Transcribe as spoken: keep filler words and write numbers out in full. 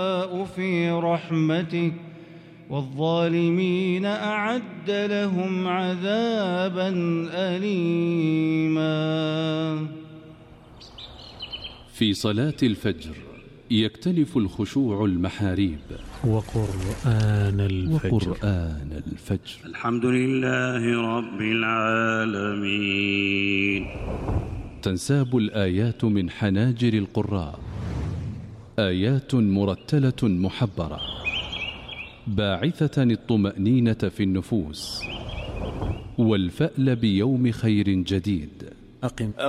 في رحمته والظالمين أعد لهم عذابا أليما. في صلاة الفجر يكتنف الخشوع المحاريب. وقرآن الفجر, وقرآن الفجر. الحمد لله رب العالمين. تنساب الآيات من حناجر القراء، آيات مرتلة محبرة باعثة الطمأنينة في النفوس والفأل بيوم خير جديد. أقم